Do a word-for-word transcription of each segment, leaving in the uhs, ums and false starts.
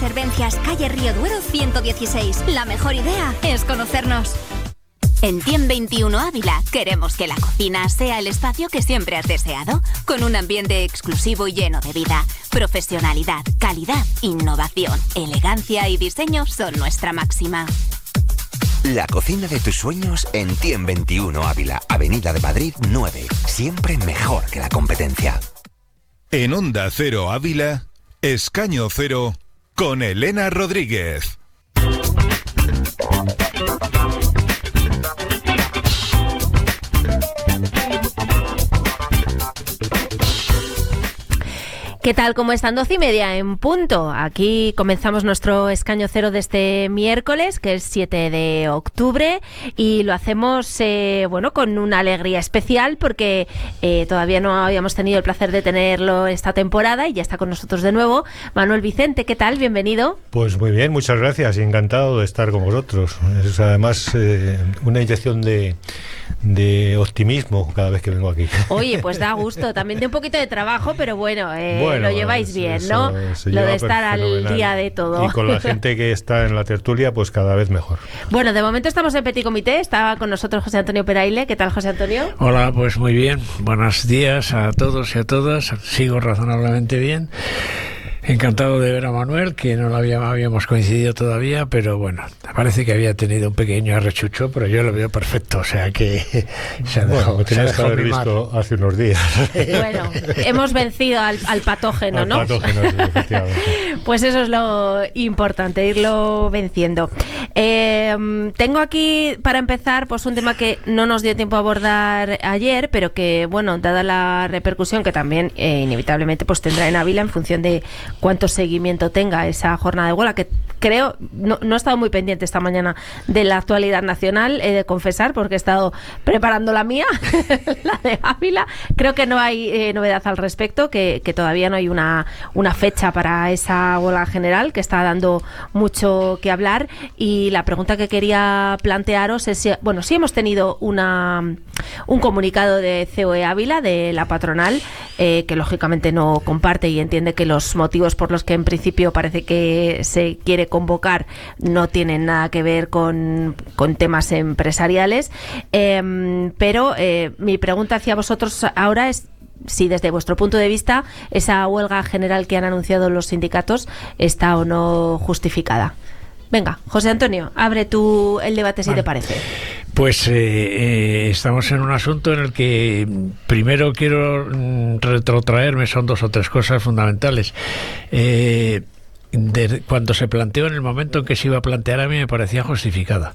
Cervencias, calle Río Duero ciento dieciséis. La mejor idea es conocernos. En Tiem veintiuno Ávila queremos que la cocina sea el espacio que siempre has deseado, con un ambiente exclusivo y lleno de vida. Profesionalidad, calidad, innovación, elegancia y diseño son nuestra máxima. La cocina de tus sueños en Tiem veintiuno Ávila, Avenida de Madrid nueve. Siempre mejor que la competencia. En Onda Cero Ávila, Escaño Cero, con Elena Rodríguez. ¿Qué tal? ¿Cómo están? Doce y media en punto. Aquí comenzamos nuestro Escaño Cero de este miércoles, que es siete de octubre, y lo hacemos, eh, bueno, con una alegría especial porque eh, todavía no habíamos tenido el placer de tenerlo esta temporada y ya está con nosotros de nuevo Manuel Vicente. ¿Qué tal? Bienvenido. Pues muy bien, muchas gracias. Encantado de estar con vosotros. Es además eh, una inyección de, de optimismo cada vez que vengo aquí. Oye, pues da gusto. También de un poquito de trabajo, pero bueno... Eh, bueno Bueno, lo lleváis bien, eso, ¿no? Lo de estar al día de todo. Y con la gente que está en la tertulia, pues cada vez mejor. Bueno, de momento estamos en Petit Comité. Está con nosotros José Antonio Peraile. ¿Qué tal, José Antonio? Hola, pues muy bien. Buenos días a todos y a todas. Sigo razonablemente bien. Encantado de ver a Manuel, que no lo había, habíamos coincidido todavía, pero bueno, parece que había tenido un pequeño arrechucho, pero yo lo veo perfecto, o sea que se ha dejado, bueno, tenías que haber visto hace unos días. Bueno, hemos vencido al, al patógeno, al ¿no? Patógeno, sí, efectivamente. Pues eso es lo importante, irlo venciendo. Eh, tengo aquí, para empezar, pues un tema que no nos dio tiempo a abordar ayer, pero que, bueno, dada la repercusión que también eh, inevitablemente pues tendrá en Ávila en función de cuánto seguimiento tenga esa jornada de huelga, que creo, no, no he estado muy pendiente esta mañana de la actualidad nacional, he de confesar, porque he estado preparando la mía, la de Ávila. Creo que no hay eh, novedad al respecto, que, que todavía no hay una, una fecha para esa huelga general, que está dando mucho que hablar, y la pregunta que quería plantearos es, si, bueno, si hemos tenido una, un comunicado de C O E Ávila, de la patronal, eh, que lógicamente no comparte y entiende que los motivos por los que en principio parece que se quiere convocar no tienen nada que ver con, con temas empresariales, eh, pero eh, mi pregunta hacia vosotros ahora es si desde vuestro punto de vista esa huelga general que han anunciado los sindicatos está o no justificada. Venga, José Antonio, abre tú el debate si vale. te parece. Pues eh, eh, estamos en un asunto en el que primero quiero mm, retrotraerme, son dos o tres cosas fundamentales. Eh, de, cuando se planteó, en el momento en que se iba a plantear, a mí me parecía justificada.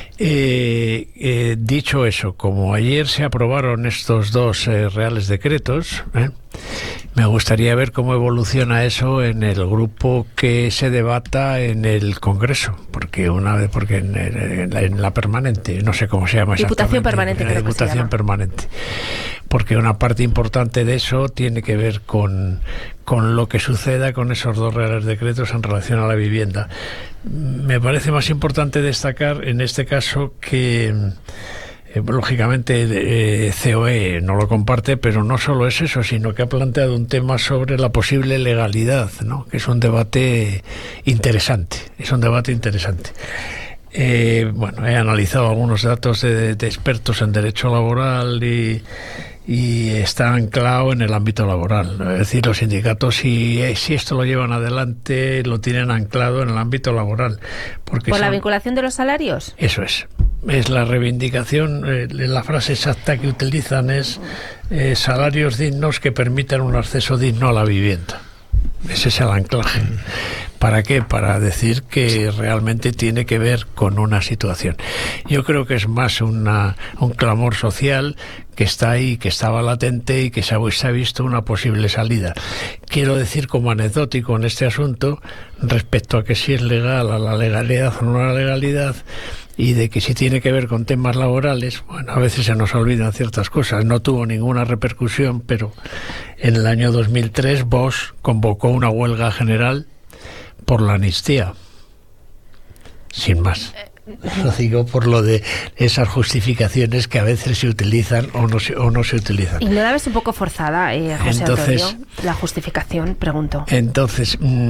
Eh, eh, dicho eso, como ayer se aprobaron estos dos eh, reales decretos, ¿eh? me gustaría ver cómo evoluciona eso en el grupo que se debata en el Congreso, porque una vez, porque en, en, la, en la permanente, no sé cómo se llama Diputación exactamente, permanente, en la creo que se Diputación llama. permanente, porque una parte importante de eso tiene que ver con, con lo que suceda con esos dos reales decretos en relación a la vivienda. Me parece más importante destacar en este caso que Eh, lógicamente eh, C O E no lo comparte, pero no solo es eso, sino que ha planteado un tema sobre la posible legalidad, ¿no? Que es un debate interesante, es un debate interesante. Eh, bueno, he analizado algunos datos de, de expertos en derecho laboral y y está anclado en el ámbito laboral. Es decir, los sindicatos, si, si esto lo llevan adelante, lo tienen anclado en el ámbito laboral. Porque ¿Por son, la vinculación de los salarios? Eso es. Es la reivindicación, eh, la frase exacta que utilizan es eh, salarios dignos que permitan un acceso digno a la vivienda. Ese es el anclaje. ¿Para qué? Para decir que realmente tiene que ver con una situación. Yo creo que es más una, un clamor social que está ahí, que estaba latente y que se ha, se ha visto una posible salida. Quiero decir como anecdótico en este asunto, respecto a que si es legal, a la legalidad o no a la legalidad, y de que si tiene que ver con temas laborales, bueno, a veces se nos olvidan ciertas cosas. No tuvo ninguna repercusión, pero en el año dos mil tres Bosch convocó una huelga general por la amnistía, sin más. Lo digo por lo de esas justificaciones que a veces se utilizan o no se, o no se utilizan. ¿Y no la ves un poco forzada, eh, José entonces, Antonio, la justificación? Pregunto. Entonces...